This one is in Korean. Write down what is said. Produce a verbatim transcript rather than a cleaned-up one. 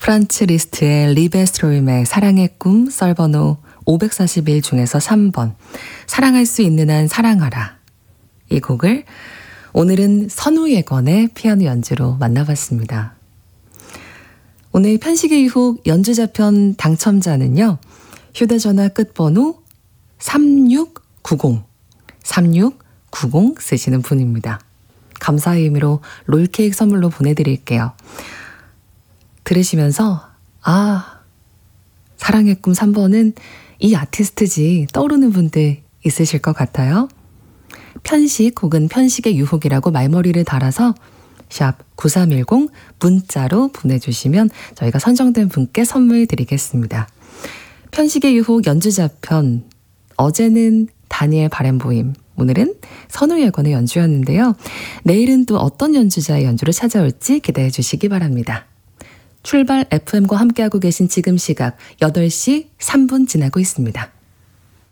프란츠 리스트의 리베스트로임의 사랑의 꿈 썰번호 오백사십일 중에서 삼 번 사랑할 수 있는 한 사랑하라. 이 곡을 오늘은 선우예건의 피아노 연주로 만나봤습니다. 오늘 편식의 유혹 연주자편 당첨자는요. 휴대전화 끝번호 삼육구공 삼육구공 쓰시는 분입니다. 감사의 의미로 롤케이크 선물로 보내드릴게요. 들으시면서 아, 사랑의 꿈 삼 번은 이 아티스트지 떠오르는 분들 있으실 것 같아요. 편식 혹은 편식의 유혹이라고 말머리를 달아서 샵 구삼일공 문자로 보내주시면 저희가 선정된 분께 선물 드리겠습니다. 편식의 유혹 연주자편, 어제는 다니엘 바렌보임, 오늘은 선우예건의 연주였는데요. 내일은 또 어떤 연주자의 연주로 찾아올지 기대해 주시기 바랍니다. 출발 에프엠과 함께하고 계신 지금 시각 여덟 시 삼 분 지나고 있습니다.